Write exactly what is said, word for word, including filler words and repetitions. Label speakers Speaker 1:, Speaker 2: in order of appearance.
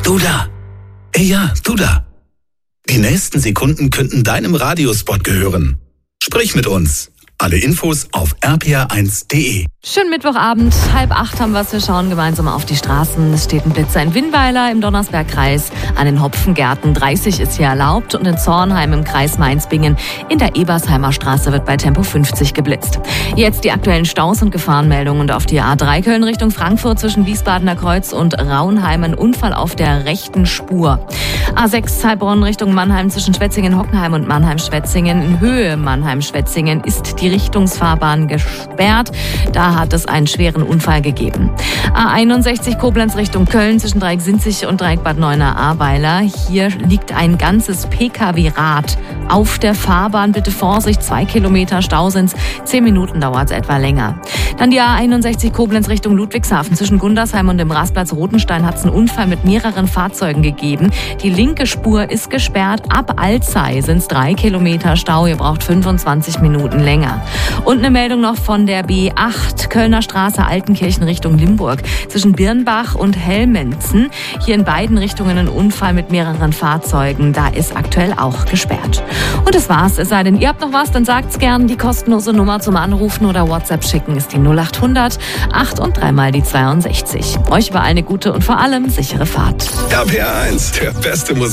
Speaker 1: Du da. Ey ja, du da. Die nächsten Sekunden könnten deinem Radiospot gehören. Sprich mit uns. Alle Infos auf r p r eins punkt d e.
Speaker 2: Schönen Mittwochabend, halb acht haben wir es. Wir schauen gemeinsam auf die Straßen. Es steht ein Blitzer in Winnweiler im Donnersbergkreis, an den Hopfengärten dreißig ist hier erlaubt und in Zornheim im Kreis Mainz-Bingen in der Ebersheimer Straße wird bei Tempo fünfzig geblitzt. Jetzt die aktuellen Staus und Gefahrenmeldungen und auf die A drei Köln Richtung Frankfurt zwischen Wiesbadener Kreuz und Raunheim ein Unfall auf der rechten Spur. A sechs Heilbronn Richtung Mannheim zwischen Schwetzingen-Hockenheim und Mannheim-Schwetzingen in Höhe Mannheim-Schwetzingen ist die Richtungsfahrbahn gesperrt. Da hat es einen schweren Unfall gegeben. A einundsechzig Koblenz Richtung Köln zwischen Dreieck Sinzig und Dreieck Bad Neuenahr-Ahrweiler. Hier liegt ein ganzes P K W-Rad auf der Fahrbahn. Bitte Vorsicht, zwei Kilometer Stau sind's. Zehn Minuten dauert es etwa länger. Dann die A einundsechzig Koblenz Richtung Ludwigshafen. Zwischen Gundersheim und dem Rastplatz Rotenstein hat es einen Unfall mit mehreren Fahrzeugen gegeben. Die linke Spur ist gesperrt. Ab Alzey sind es drei Kilometer Stau. Ihr braucht fünfundzwanzig Minuten länger. Und eine Meldung noch von der B acht, Kölner Straße, Altenkirchen Richtung Limburg. Zwischen Birnbach und Hellmenzen. Hier in beiden Richtungen ein Unfall mit mehreren Fahrzeugen. Da ist aktuell auch gesperrt. Und das war's. Es sei denn, ihr habt noch was, dann sagt's gern. Die kostenlose Nummer zum Anrufen oder WhatsApp schicken ist die null acht hundert acht und dreimal die zweiundsechzig. Euch überall eine gute und vor allem sichere Fahrt.
Speaker 3: R P R eins, der beste Musik.